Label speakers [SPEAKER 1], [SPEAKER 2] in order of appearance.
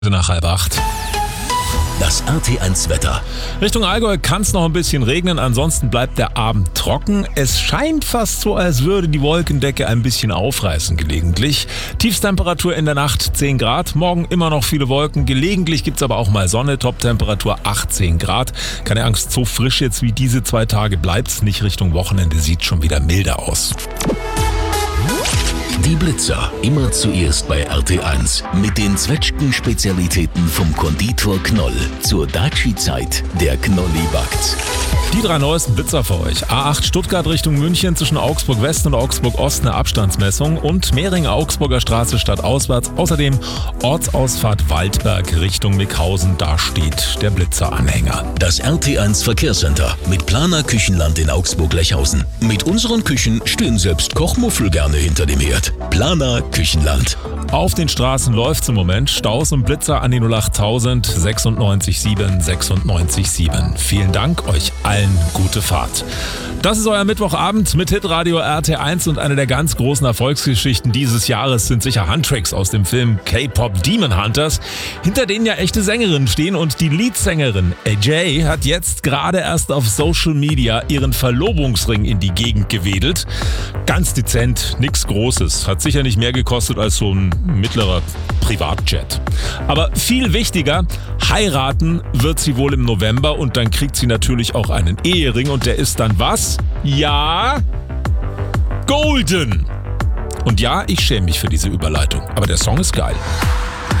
[SPEAKER 1] Nach 7:30.
[SPEAKER 2] Das RT1-Wetter.
[SPEAKER 1] Richtung Allgäu kann es noch ein bisschen regnen, ansonsten bleibt der Abend trocken. Es scheint fast so, als würde die Wolkendecke ein bisschen aufreißen gelegentlich. Tiefstemperatur in der Nacht 10 Grad, morgen immer noch viele Wolken, gelegentlich gibt es aber auch mal Sonne, Toptemperatur 18 Grad. Keine Angst, so frisch jetzt wie diese 2 Tage bleibt's nicht. Richtung Wochenende sieht schon wieder milder aus.
[SPEAKER 2] Die Blitzer, immer zuerst bei RT1 mit den Zwetschgen-Spezialitäten vom Konditor Knoll. Zur Daci-Zeit, der Knolli backt.
[SPEAKER 1] Die 3 neuesten Blitzer für euch. A8 Stuttgart Richtung München zwischen Augsburg West und Augsburg Ost eine Abstandsmessung und Mehring-Augsburger Straße stadtauswärts. Außerdem Ortsausfahrt Waldberg Richtung Mickhausen, da steht der Blitzeranhänger.
[SPEAKER 2] Das RT1 Verkehrscenter mit Planer Küchenland in Augsburg-Lechhausen. Mit unseren Küchen stehen selbst Kochmuffel gerne hinter dem Herd. Planer Küchenland.
[SPEAKER 1] Auf den Straßen läuft's im Moment. Staus und Blitzer an die 08000 96 96 7. Vielen Dank, euch allen gute Fahrt. Das ist euer Mittwochabend mit Hitradio RT1 und eine der ganz großen Erfolgsgeschichten dieses Jahres sind sicher Handtracks aus dem Film K-Pop Demon Hunters, hinter denen ja echte Sängerinnen stehen und die Leadsängerin AJ hat jetzt gerade erst auf Social Media ihren Verlobungsring in die Gegend gewedelt. Ganz dezent, nix Großes, hat sicher nicht mehr gekostet als so ein mittlerer Privatjet. Aber viel wichtiger, heiraten wird sie wohl im November und dann kriegt sie natürlich auch einen Ehering und der ist dann was? Ja, golden. Und ja, ich schäme mich für diese Überleitung, aber der Song ist geil.